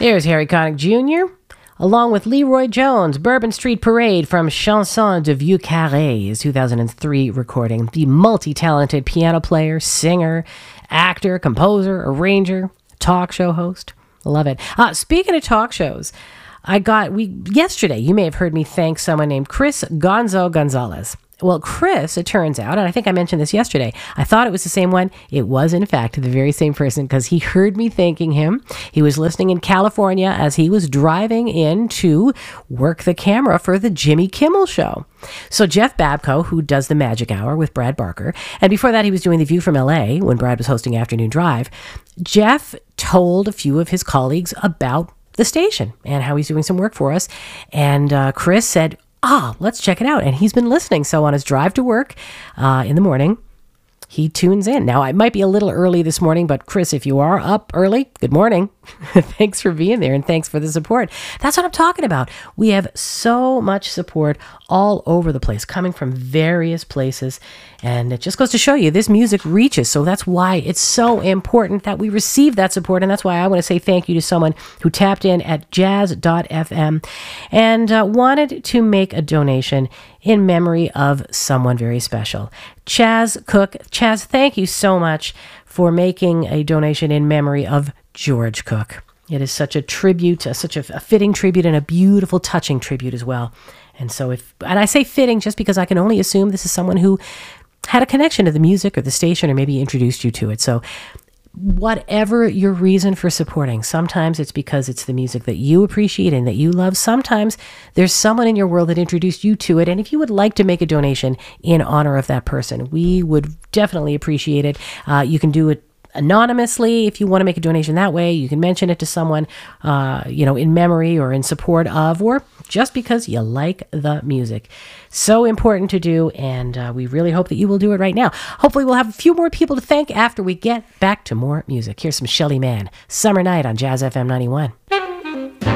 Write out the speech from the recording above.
Here's Harry Connick Jr., along with Leroy Jones, Bourbon Street Parade from Chanson de Vieux Carré, his 2003 recording. The multi-talented piano player, singer, actor, composer, arranger, talk show host. Love it. Speaking of talk shows, yesterday, you may have heard me thank someone named Chris Gonzalez. Well, Chris, it turns out, and I think I mentioned this yesterday, I thought it was the same one. It was, in fact, the very same person because he heard me thanking him. He was listening in California as he was driving in to work the camera for the Jimmy Kimmel Show. So Jeff Babko, who does the Magic Hour with Brad Barker, and before that he was doing The View from LA when Brad was hosting Afternoon Drive, Jeff told a few of his colleagues about the station and how he's doing some work for us. And Chris said, let's check it out. And he's been listening. So on his drive to work in the morning, he tunes in. Now, it might be a little early this morning, but Chris, if you are up early, good morning. Thanks for being there and thanks for the support. That's what I'm talking about. We have so much support all over the place, coming from various places. And it just goes to show you this music reaches. So that's why it's so important that we receive that support. And that's why I want to say thank you to someone who tapped in at jazz.fm and wanted to make a donation in memory of someone very special. Chaz Cook. Chaz, thank you so much for making a donation in memory of George Cook. It is such a tribute, such a fitting tribute and a beautiful, touching tribute as well. And so and I say fitting just because I can only assume this is someone who had a connection to the music or the station or maybe introduced you to it. So whatever your reason for supporting, sometimes it's because it's the music that you appreciate and that you love. Sometimes there's someone in your world that introduced you to it. And if you would like to make a donation in honor of that person, we would definitely appreciate it. You can do it anonymously. If you want to make a donation that way, you can mention it to someone, in memory or in support of, or just because you like the music. So important to do, and we really hope that you will do it right now. Hopefully we'll have a few more people to thank after we get back to more music. Here's some Shelly Manne, Summer Night on Jazz FM 91.